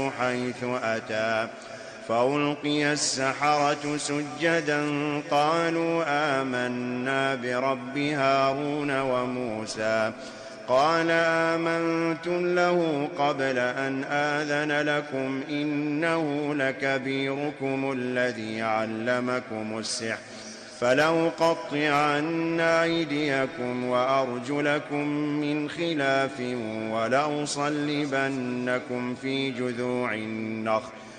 السحر حيث أتى فألقي السحرة سجدا قالوا آمنا برب هارون وموسى قال آمنتم له قبل أن آذن لكم إنه لكبيركم الذي علمكم السحر فلأقطعن أيديكم وأرجلكم من خلاف ولأصلبنكم في جذوع النخل